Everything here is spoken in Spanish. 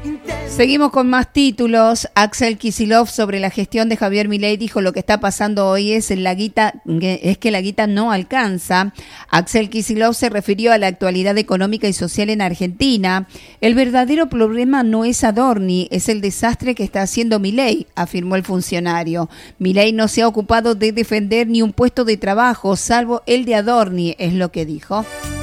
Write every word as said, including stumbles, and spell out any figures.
Seguimos con más títulos. Axel Kicillof sobre la gestión de Javier Milei dijo: lo que está pasando hoy es, la guita, es que la guita no alcanza. Axel Kicillof se refirió a la actualidad económica y social en Argentina. El verdadero problema no es Adorni, es el desastre que está haciendo Milei, afirmó el funcionario. Milei no se ha ocupado de defender ni un puesto de trabajo, salvo el de Adorni, es lo que dijo.